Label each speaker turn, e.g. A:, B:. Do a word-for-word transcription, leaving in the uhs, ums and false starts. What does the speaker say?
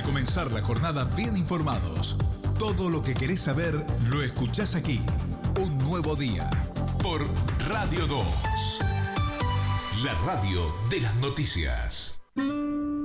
A: comenzar la jornada bien informados. Todo lo que querés saber lo escuchás aquí. Un nuevo día por Radio dos. La radio de las noticias.